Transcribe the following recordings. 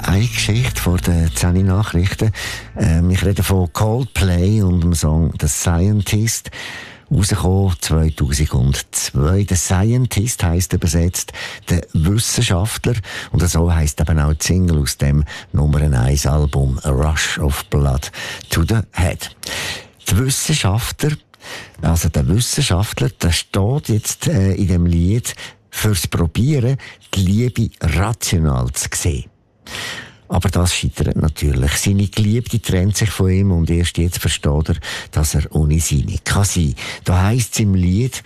eine Geschichte vor den 10 Nachrichten. Ich rede von Coldplay und dem Song «The Scientist». Rausgekommen 2002. «The Scientist» heisst übersetzt «der Wissenschaftler». Und so heisst eben auch die Single aus dem Nummer 1 Album «A Rush of Blood to the Head». Die Wissenschaftler, also der Wissenschaftler, der steht jetzt in dem Lied fürs Probieren, die Liebe rational zu sehen. Aber das scheitert natürlich. Seine Geliebte trennt sich von ihm und erst jetzt versteht er, dass er ohne sie nicht kann sein. Da heisst es im Lied,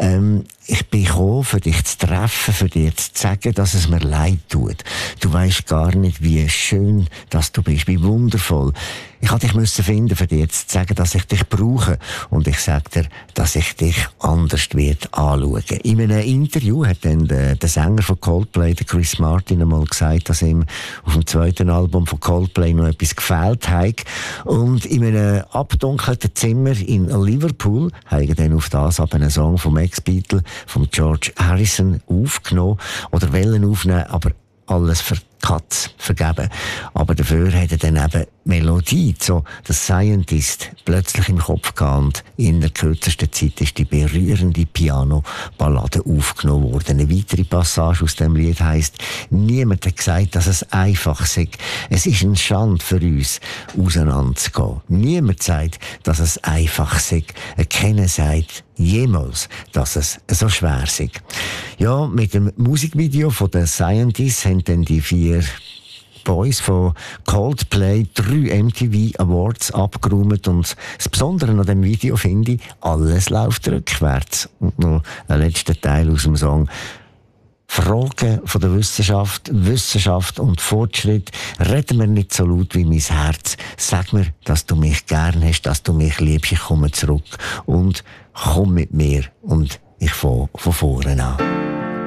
ich bin gekommen, für dich zu treffen, für dir zu sagen, dass es mir leid tut. Du weisst gar nicht, wie schön, dass du bist, wie wundervoll. Ich musste dich finden, für dir zu sagen, dass ich dich brauche. Und ich sage dir, dass ich dich anders wird anschauen. In einem Interview hat dann der Sänger von Coldplay, der Chris Martin, einmal gesagt, dass ihm auf dem zweiten Album von Coldplay noch etwas gefehlt hat. Und in einem abdunkelten Zimmer in Liverpool haben dann auf das aber einen Song vom Ex-Beatle, von George Harrison, aufgenommen. Oder wollen aufnehmen, aber alles für Katz vergeben. Aber dafür hat er dann eben Melodie, so «The Scientist», plötzlich im Kopf gehabt. Und in der kürzesten Zeit ist die berührende Piano-Ballade aufgenommen worden. Eine weitere Passage aus dem Lied heisst: «Niemand hat gesagt, dass es einfach sei. Es ist ein Schande für uns, auseinanderzugehen. Niemand sagt, dass es einfach sei. Keiner sagt jemals, dass es so schwer sei.» Ja, mit dem Musikvideo von «The Scientist» haben dann die 4 Boys von Coldplay 3 MTV Awards abgeräumt. Und das Besondere an dem Video finde ich, alles läuft rückwärts. Und noch ein letzter Teil aus dem Song. Fragen von der Wissenschaft, Wissenschaft und Fortschritt. Reden wir nicht so laut wie mein Herz. Sag mir, dass du mich gern hast, dass du mich liebst. Ich komme zurück und komm mit mir und ich fange von vorne an.